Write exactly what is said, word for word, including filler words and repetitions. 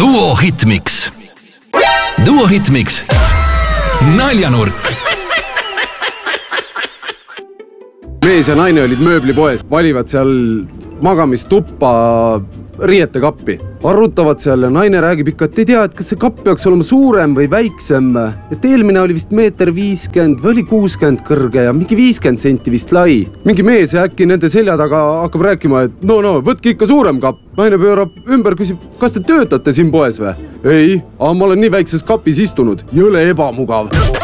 Duo Hitmix. Duo Hitmix. Naljanurk. Mees ja naine olid mööblipoes, valivad seal magamistuppa riietekappi. Arutavad seal ja naine räägib ikka, et ei tea, et kas see kapp peaks olema suurem või väiksem. Et eelmine oli vist meeter viiskümmend või oli kuuskümmend kõrge ja mingi viiskümmend senti vist lai. Mingi mees ja äkki nende selja taga hakkab rääkima, et no, no, võtke ikka suurem kapp. Naine pöörab ümber, küsib, kas te töötate siin poes või? Ei, aga ma olen nii väikses kapis istunud. Jõle ebamugav.